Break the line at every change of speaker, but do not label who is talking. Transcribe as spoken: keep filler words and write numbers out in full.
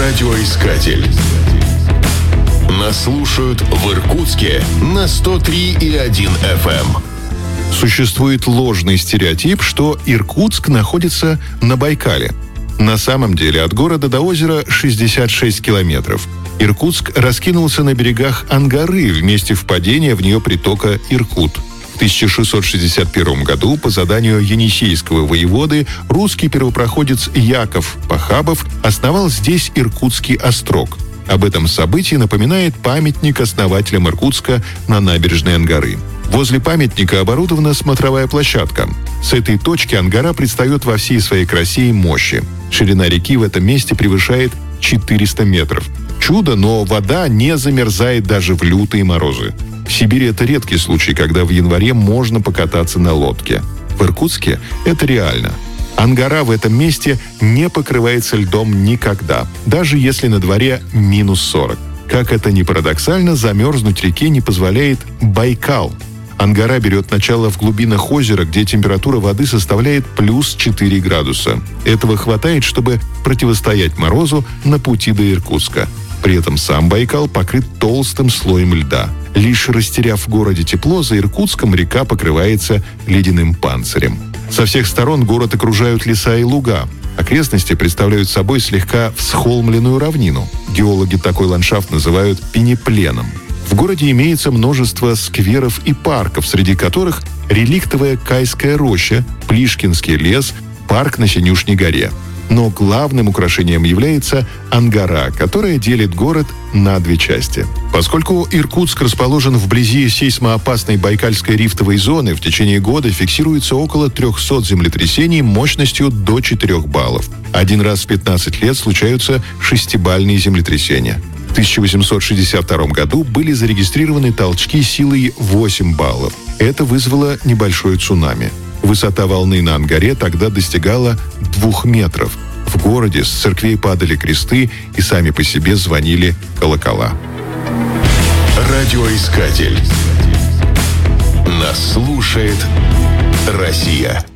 Радиоискатель. Нас слушают в Иркутске на сто три и один эф эм.
Существует ложный стереотип, что Иркутск находится на Байкале. На самом деле от города до озера шестьдесят шесть километров. Иркутск раскинулся на берегах Ангары в месте впадения в нее притока Иркут. В тысяча шестьсот шестьдесят первом году по заданию енисейского воеводы русский первопроходец Яков Похабов основал здесь Иркутский острог. Об этом событии напоминает памятник основателям Иркутска на набережной Ангары. Возле памятника оборудована смотровая площадка. С этой точки Ангара предстает во всей своей красе и мощи. Ширина реки в этом месте превышает четыреста метров. Чудо, но вода не замерзает даже в лютые морозы. В Сибири это редкий случай, когда в январе можно покататься на лодке. В Иркутске это реально. Ангара в этом месте не покрывается льдом никогда, даже если на дворе минус сорок. Как это ни парадоксально, замерзнуть реке не позволяет Байкал. Ангара берет начало в глубинах озера, где температура воды составляет плюс четыре градуса. Этого хватает, чтобы противостоять морозу на пути до Иркутска. При этом сам Байкал покрыт толстым слоем льда. Лишь растеряв в городе тепло, за Иркутском река покрывается ледяным панцирем. Со всех сторон город окружают леса и луга. Окрестности представляют собой слегка всхолмленную равнину. Геологи такой ландшафт называют пенепленом. В городе имеется множество скверов и парков, среди которых реликтовая Кайская роща, Плишкинский лес, парк на Синюшней горе. Но главным украшением является Ангара, которая делит город на две части. Поскольку Иркутск расположен вблизи сейсмоопасной Байкальской рифтовой зоны, в течение года фиксируется около трехсот землетрясений мощностью до четырёх баллов. Один раз в пятнадцать лет случаются шестибальные землетрясения. В тысяча восемьсот шестьдесят втором году были зарегистрированы толчки силой восемь баллов. Это вызвало небольшое цунами. Высота волны на Ангаре тогда достигала двух метров. В городе с церквей падали кресты и сами по себе звонили колокола.
Радиоискатель. Нас слушает Россия.